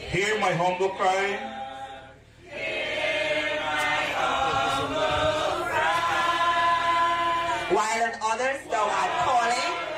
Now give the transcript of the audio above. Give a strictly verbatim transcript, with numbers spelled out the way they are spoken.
Hear my humble cry. While on others thou art calling,